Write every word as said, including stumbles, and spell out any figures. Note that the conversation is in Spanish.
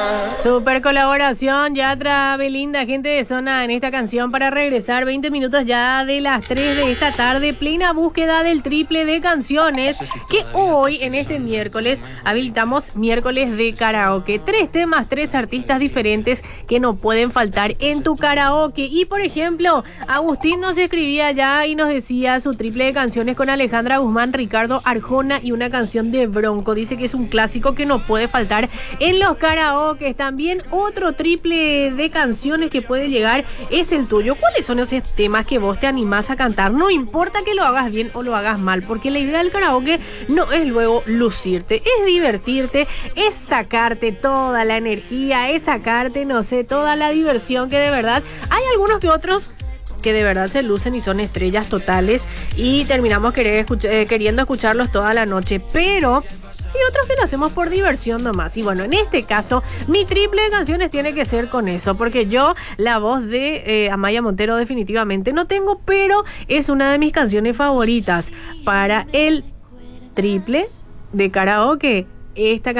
Super colaboración, Yatra, Belinda, gente de zona en esta canción para regresar veinte minutos ya de las tres de esta tarde, plena búsqueda del triple de canciones que hoy en este miércoles habilitamos miércoles de karaoke. Tres temas, tres artistas diferentes que no pueden faltar en tu karaoke. Y por ejemplo, Agustín nos escribía ya y nos decía su triple de canciones con Alejandra Guzmán, Ricardo Arjona y una canción de Bronco. Dice que es un clásico que no puede faltar en los karaokes. También otro triple de canciones que puede llegar es el tuyo. ¿Cuáles son esos temas que vos te animás a cantar? No importa que lo hagas bien o lo hagas mal, porque la idea del karaoke no es luego lucirte, es divertirte, es sacarte toda la energía, es sacarte, no sé, toda la diversión que de verdad hay algunos que otros que de verdad se lucen y son estrellas totales y terminamos querer escuch- eh, queriendo escucharlos toda la noche, pero y otros que lo hacemos por diversión nomás. Y bueno, en este caso, mi triple de canciones tiene que ser con eso, porque yo la voz de eh, Amaya Montero definitivamente no tengo, pero es una de mis canciones favoritas para el triple de karaoke. Esta